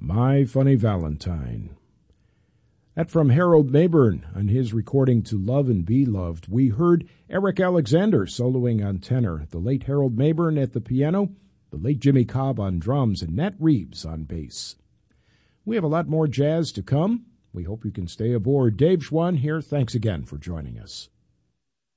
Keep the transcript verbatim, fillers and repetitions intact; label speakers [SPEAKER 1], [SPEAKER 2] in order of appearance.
[SPEAKER 1] My Funny Valentine. That from Harold Mayburn on his recording To Love and Be Loved. We heard Eric Alexander soloing on tenor, the late Harold Mayburn at the piano, the late Jimmy Cobb on drums, and Nat Reeves on bass. We have a lot more jazz to come. We hope you can stay aboard. Dave Schwann here. Thanks again for joining us.